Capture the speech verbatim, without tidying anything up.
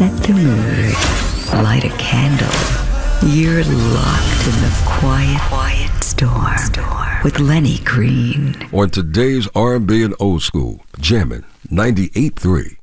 set the mood, light a candle. You're locked in the quiet, quiet storm, storm with Lenny Green. On today's R and B and Old School, jamming ninety-eight point three.